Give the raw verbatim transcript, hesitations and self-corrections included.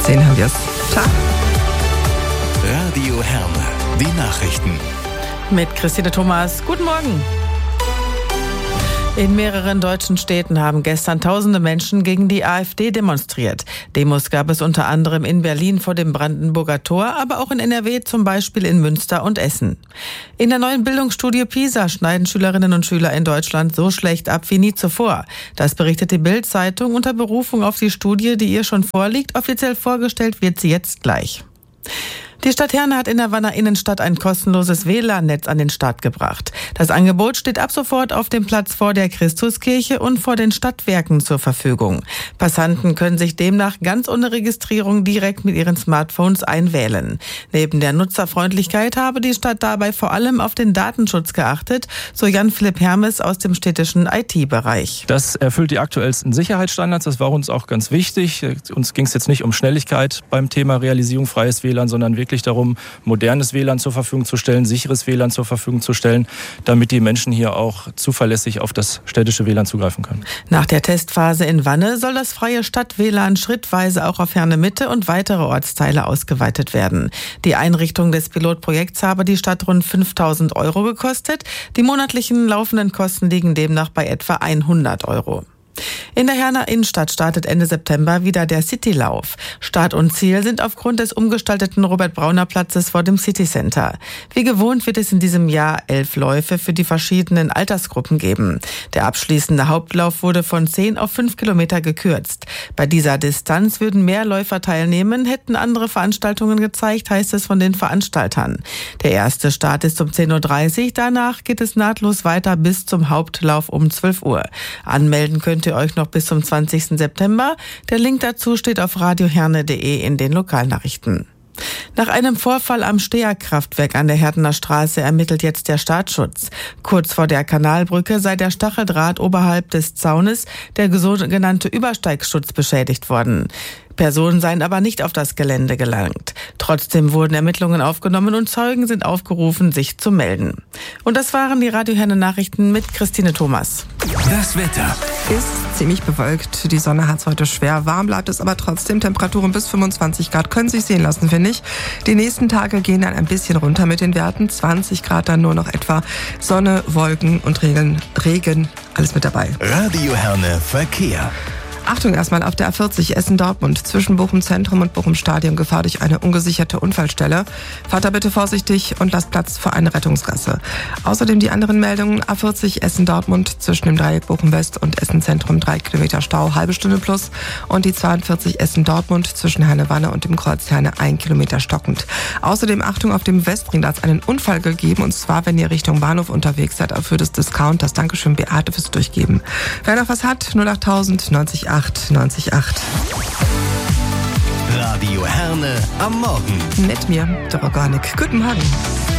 zehn haben wir es. Ciao. Radio Herne, die Nachrichten. Mit Christine Thomas. Guten Morgen. In mehreren deutschen Städten haben gestern tausende Menschen gegen die AfD demonstriert. Demos gab es unter anderem in Berlin vor dem Brandenburger Tor, aber auch in N R W, zum Beispiel in Münster und Essen. In der neuen Bildungsstudie PISA schneiden Schülerinnen und Schüler in Deutschland so schlecht ab wie nie zuvor. Das berichtet die Bild-Zeitung unter Berufung auf die Studie, die ihr schon vorliegt. Offiziell vorgestellt wird sie jetzt gleich. Die Stadt Herne hat in der Wanner Innenstadt ein kostenloses W L A N-Netz an den Start gebracht. Das Angebot steht ab sofort auf dem Platz vor der Christuskirche und vor den Stadtwerken zur Verfügung. Passanten können sich demnach ganz ohne Registrierung direkt mit ihren Smartphones einwählen. Neben der Nutzerfreundlichkeit habe die Stadt dabei vor allem auf den Datenschutz geachtet, so Jan-Philipp Hermes aus dem städtischen I T-Bereich. Das erfüllt die aktuellsten Sicherheitsstandards. Das war uns auch ganz wichtig. Uns ging es jetzt nicht um Schnelligkeit beim Thema Realisierung freies W L A N, sondern wirklich darum, modernes W L A N zur Verfügung zu stellen, sicheres W L A N zur Verfügung zu stellen, damit die Menschen hier auch zuverlässig auf das städtische W L A N zugreifen können. Nach der Testphase in Wanne soll das freie Stadt-W L A N schrittweise auch auf Herne Mitte und weitere Ortsteile ausgeweitet werden. Die Einrichtung des Pilotprojekts habe die Stadt rund fünftausend Euro gekostet. Die monatlichen laufenden Kosten liegen demnach bei etwa hundert Euro. In der Herner Innenstadt startet Ende September wieder der Citylauf. Start und Ziel sind aufgrund des umgestalteten Robert-Brauner-Platzes vor dem City Center. Wie gewohnt wird es in diesem Jahr elf Läufe für die verschiedenen Altersgruppen geben. Der abschließende Hauptlauf wurde von zehn auf fünf Kilometer gekürzt. Bei dieser Distanz würden mehr Läufer teilnehmen, hätten andere Veranstaltungen gezeigt, heißt es von den Veranstaltern. Der erste Start ist um zehn Uhr dreißig, danach geht es nahtlos weiter bis zum Hauptlauf um zwölf Uhr. Anmelden könnt ihr euch noch bis zum zwanzigsten September. Der Link dazu steht auf radioherne punkt de in den Lokalnachrichten. Nach einem Vorfall am Steherkraftwerk an der Hertener Straße ermittelt jetzt der Staatsschutz. Kurz vor der Kanalbrücke sei der Stacheldraht oberhalb des Zaunes, der sogenannte Übersteigschutz, beschädigt worden. Personen seien aber nicht auf das Gelände gelangt. Trotzdem wurden Ermittlungen aufgenommen und Zeugen sind aufgerufen, sich zu melden. Und das waren die Radio Herne Nachrichten mit Christine Thomas. Das Wetter ist ziemlich bewölkt. Die Sonne hat es heute schwer. Warm bleibt es aber trotzdem. Temperaturen bis fünfundzwanzig Grad können sich sehen lassen, finde ich. Die nächsten Tage gehen dann ein bisschen runter mit den Werten. zwanzig Grad dann nur noch etwa. Sonne, Wolken und Regen, Regen, alles mit dabei. Radio Herne Verkehr. Achtung erstmal auf der A vierzig Essen-Dortmund zwischen Bochum Zentrum und Bochum Stadion Gefahr durch eine ungesicherte Unfallstelle. Fahrt da bitte vorsichtig und lasst Platz für eine Rettungsgasse. Außerdem die anderen Meldungen: A vierzig Essen-Dortmund zwischen dem Dreieck Bochum West und Essen Zentrum drei Kilometer Stau, halbe Stunde plus. Und die zweiundvierzig Essen-Dortmund zwischen Herne-Wanne und dem Kreuz Herne ein Kilometer stockend. Außerdem Achtung auf dem Westring, da hat es einen Unfall gegeben, und zwar wenn ihr Richtung Bahnhof unterwegs seid, für das Discount. Das Dankeschön Beate fürs Durchgeben. Wer noch was hat, null achttausend neunzig acht neunzig acht. Radio Herne am Morgen. Mit mir, der Organik. Guten Morgen.